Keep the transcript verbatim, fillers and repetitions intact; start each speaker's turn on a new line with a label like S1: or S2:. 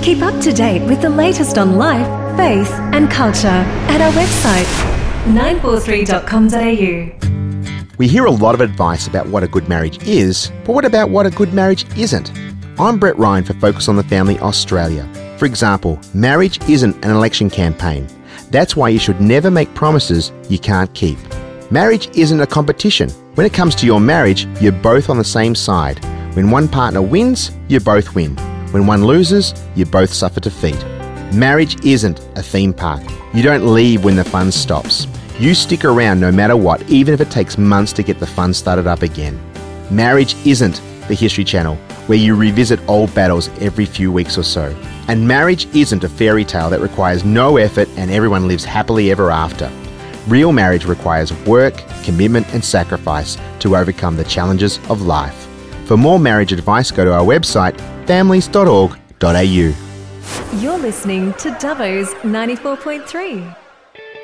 S1: Keep up to date with the latest on life, faith and culture at our website, nine four three dot com dot a u.
S2: We hear a lot of advice about what a good marriage is, but what about what a good marriage isn't? I'm Brett Ryan for Focus on the Family Australia. For example, marriage isn't an election campaign. That's why you should never make promises you can't keep. Marriage isn't a competition. When it comes to your marriage, you're both on the same side. When one partner wins, you both win. When one loses, you both suffer defeat. Marriage isn't a theme park. You don't leave when the fun stops. You stick around no matter what, even if it takes months to get the fun started up again. Marriage isn't the History Channel, where you revisit old battles every few weeks or so. And marriage isn't a fairy tale that requires no effort and everyone lives happily ever after. Real marriage requires work, commitment and sacrifice to overcome the challenges of life. For more marriage advice, go to our website, families dot org dot a u.
S1: You're listening to Dubbo's ninety-four point three.